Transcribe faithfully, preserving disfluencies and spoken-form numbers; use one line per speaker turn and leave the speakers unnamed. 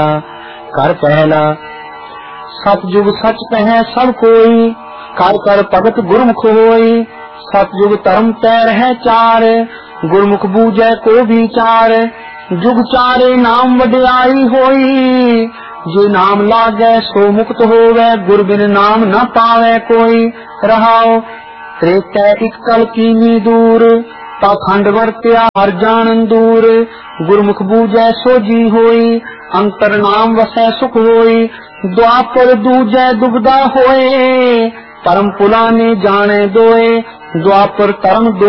कर पहला सतयुग सच कहे सब कोई, कर कर भगत गुरमुख होई। सतयुग धर्म तैर है चार, गुरमुख बूझे को विचार। जुग चारे नाम वड्याई होई, जे नाम लागे सो मुक्त होवे। गुर बिन नाम न पावे कोई, रहाओ त्रेता एक कल कीनी दूर। पाखंड वर्त्या हर जान दूर, गुरमुख बूझे सोजी होई। अंतर नाम वसै सुख होई, द्वापर दूजे दुबदा होए। परम पुलाने जाने दोए, द्वापर तरम दो